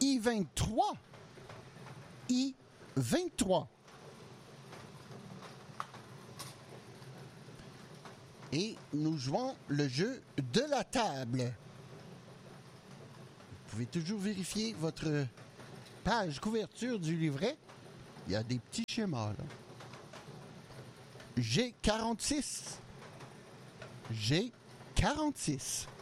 I23. I23. Et nous jouons le jeu de la table. Vous pouvez toujours vérifier votre page couverture du livret. Il y a des petits schémas, là. G46. G46.